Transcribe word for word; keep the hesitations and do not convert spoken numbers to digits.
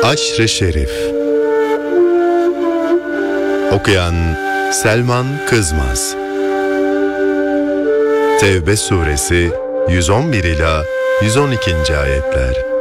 Aşr-ı Şerif. Okuyan Selman Kızmaz. Tevbe suresi yüz on bir ila yüz on ikinci ayetler.